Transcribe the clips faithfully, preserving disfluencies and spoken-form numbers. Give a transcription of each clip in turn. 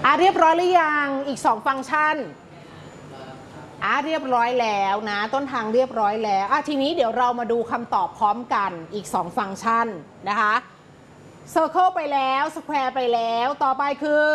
อ่ะเรียบร้อยหรือยังอีกสองฟังก์ชันอ่ะเรียบร้อยแล้วนะต้นทางเรียบร้อยแล้วอ่ะทีนี้เดี๋ยวเรามาดูคำตอบพร้อมกันอีกสองฟังก์ชันนะคะ Circle ไปแล้ว Square ไปแล้วต่อไปคือ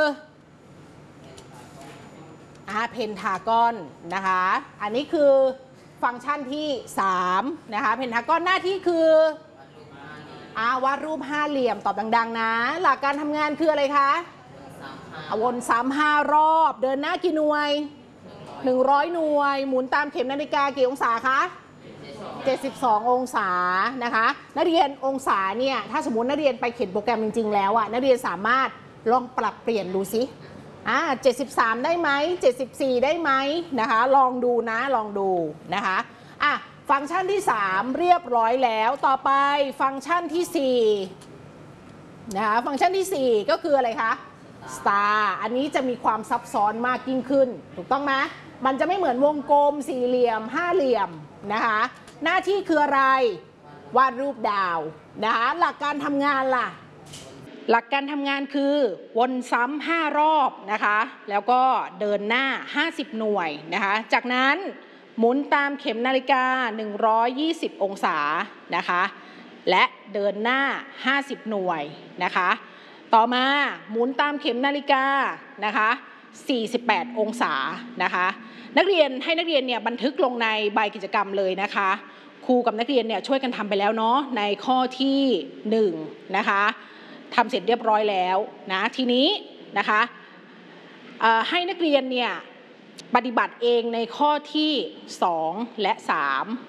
อ่ะ Pentagon นะคะอันนี้คือฟังก์ชันที่สามนะคะ Pentagon หน้าที่คืออ่าวาดรูปห้าเหลี่ยมตอบดังๆนะหลักการทำงานคืออะไรคะวนซ้ำห้ารอบเดินหน้ากี่หน่วยหนึ่งร้อยหน่วยหมุนตามเข็มนาฬิกากี่องศาคะเจ็ดสิบสององศานะคะนักเรียนองศาเนี่ยถ้าสมมตินักเรียนไปเขียนโปรแกรมจริงๆแล้วอะนักเรียนสามารถลองปรับเปลี่ยนดูสิอ่าเจ็ดสิบสามได้ไหมเจ็ดสิบสี่ได้ไหมนะคะลองดูนะลองดูนะคะอ่ะฟังก์ชันที่สามเรียบร้อยแล้วต่อไปฟังก์ชันที่สี่นะคะฟังก์ชันที่สี่ก็คืออะไรคะstar อันนี้จะมีความซับซ้อนมากยิ่งขึ้นถูกต้องไหมมันจะไม่เหมือนวงกลมสี่เหลี่ยมห้าเหลี่ยมนะคะหน้าที่คืออะไรวาดรูปดาวนะคะหลักการทำงานล่ะหลักการทำงานคือวนซ้ำห้ารอบนะคะแล้วก็เดินหน้าห้าสิบหน่วยนะคะจากนั้นหมุนตามเข็มนาฬิกาหนึ่งร้อยยี่สิบองศานะคะและเดินหน้าห้าสิบหน่วยนะคะต่อมาหมุนตามเข็มนาฬิกานะคะสี่สิบแปดองศานะคะนักเรียนให้นักเรียนเนี่ยบันทึกลงในใบกิจกรรมเลยนะคะครูกับนักเรียนเนี่ยช่วยกันทำไปแล้วเนาะในข้อที่หนึ่งนะคะทำเสร็จเรียบร้อยแล้วนะทีนี้นะคะให้นักเรียนเนี่ยปฏิบัติเองในข้อที่สองและสาม